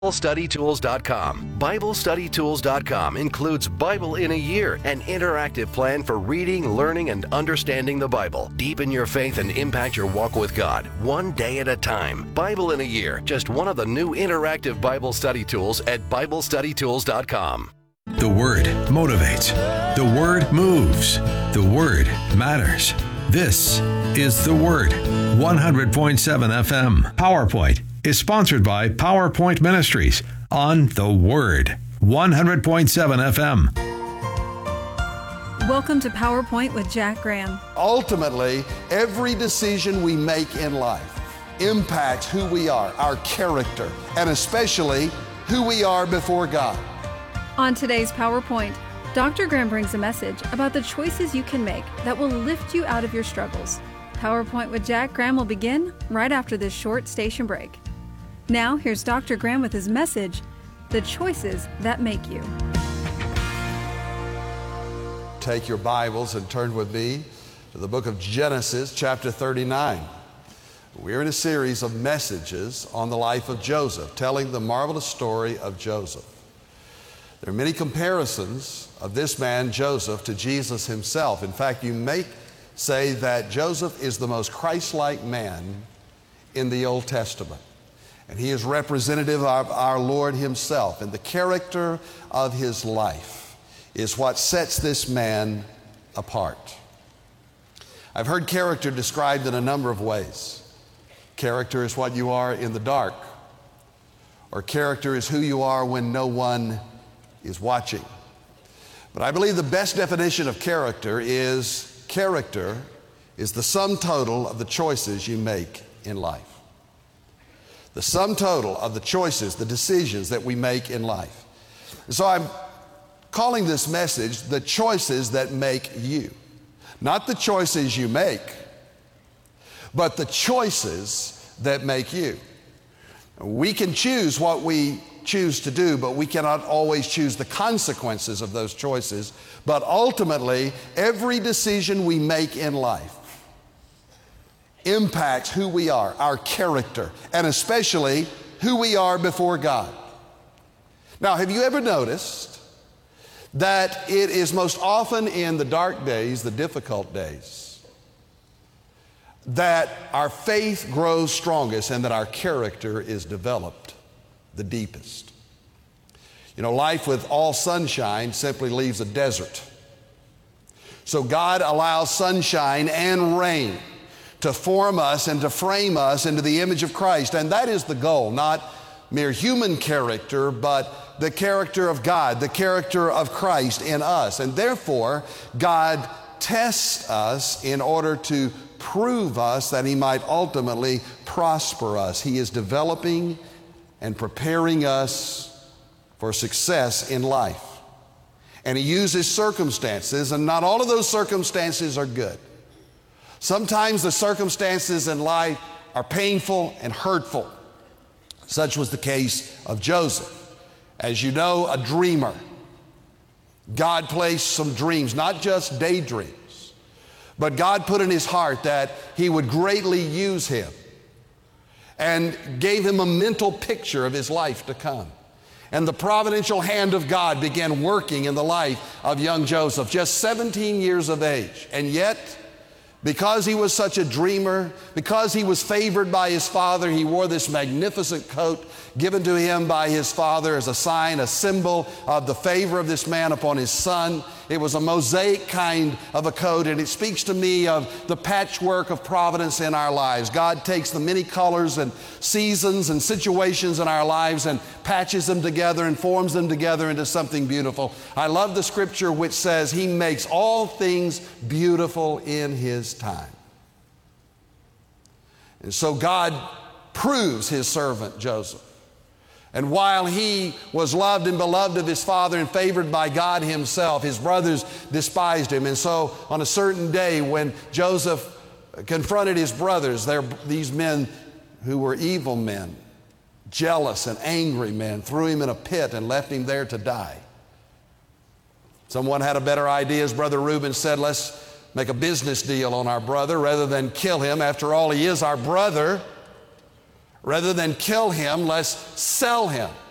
BibleStudyTools.com. BibleStudyTools.com includes Bible in a Year, an interactive plan for reading, learning, and understanding the Bible. Deepen your faith and impact your walk with God, one day at a time. Bible in a Year, just one of the new interactive Bible study tools at BibleStudyTools.com. The Word motivates. The Word moves. The Word matters. This is The Word. 100.7 FM. PowerPoint is sponsored by PowerPoint Ministries on The Word. 100.7 FM. Welcome to PowerPoint with Jack Graham. Ultimately, every decision we make in life impacts who we are, our character, and especially who we are before God. On today's PowerPoint, Dr. Graham brings a message about the choices you can make that will lift you out of your struggles. PowerPoint with Jack Graham will begin right after this short station break. Now, here's Dr. Graham with his message, The Choices That Make You. Take your Bibles and turn with me to the book of Genesis, chapter 39. We're in a series of messages on the life of Joseph, telling the marvelous story of Joseph. There are many comparisons of this man, Joseph, to Jesus himself. In fact, you may say that Joseph is the most Christ-like man in the Old Testament. And he is representative of our Lord himself. And the character of his life is what sets this man apart. I've heard character described in a number of ways. Character is what you are in the dark. Or character is who you are when no one is watching. But I believe the best definition of character is the sum total of the choices you make in life. The sum total of the choices, the decisions that we make in life. So I'm calling this message, The Choices That Make You. Not the choices you make, but the choices that make you. We can choose what we choose to do, but we cannot always choose the consequences of those choices. But ultimately, every decision we make in life impacts who we are, our character, and especially who we are before God. Now, have you ever noticed that it is most often in the dark days, the difficult days, that our faith grows strongest and that our character is developed the deepest? You know, life with all sunshine simply leaves a desert. So God allows sunshine and rain to form us and to frame us into the image of Christ. And that is the goal, not mere human character, but the character of God, the character of Christ in us. And therefore, God tests us in order to prove us that He might ultimately prosper us. He is developing and preparing us for success in life. And He uses circumstances, and not all of those circumstances are good. Sometimes the circumstances in life are painful and hurtful. Such was the case of Joseph. As you know, a dreamer. God placed some dreams, not just daydreams, but God put in his heart that He would greatly use him and gave him a mental picture of his life to come. And the providential hand of God began working in the life of young Joseph, just 17 years of age. And yet, because he was such a dreamer, because he was favored by his father, he wore this magnificent coat given to him by his father as a sign, a symbol of the favor of this man upon his son. It was a mosaic kind of a coat, and it speaks to me of the patchwork of providence in our lives. God takes the many colors and seasons and situations in our lives and patches them together and forms them together into something beautiful. I love the scripture which says He makes all things beautiful in His time. And so God proves His servant Joseph. And while he was loved and beloved of his father and favored by God Himself, his brothers despised him. And so on a certain day when Joseph confronted his brothers, these men who were evil men, jealous and angry men, threw him in a pit and left him there to die. Someone had a better idea. His brother Reuben said, let's make a business deal on our brother rather than kill him. After all, he is our brother. Rather than kill him, let's sell him